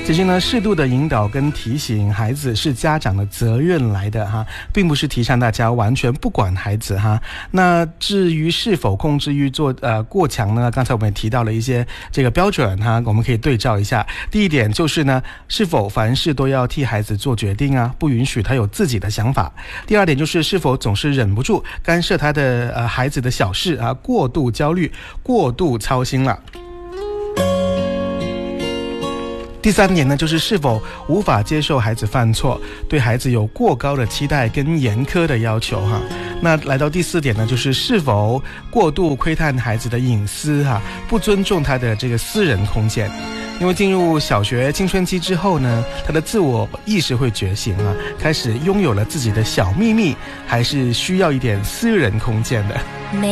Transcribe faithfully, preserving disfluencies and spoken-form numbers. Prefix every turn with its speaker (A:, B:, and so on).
A: 其实呢，适度的引导跟提醒孩子是家长的责任来的哈，并不是提倡大家完全不管孩子哈。那至于是否控制欲做呃过强呢？刚才我们也提到了一些这个标准哈，我们可以对照一下。第一点就是呢，是否凡事都要替孩子做决定啊，不允许他有自己的想法。第二点就是是否总是忍不住干涉他的呃孩子的小事啊，过度焦虑、过度操心了。第三点呢，就是是否无法接受孩子犯错，对孩子有过高的期待跟严苛的要求哈。那来到第四点呢，就是是否过度窥探孩子的隐私哈，不尊重他的这个私人空间。因为进入小学青春期之后呢，他的自我意识会觉醒啊，开始拥有了自己的小秘密，还是需要一点私人空间的。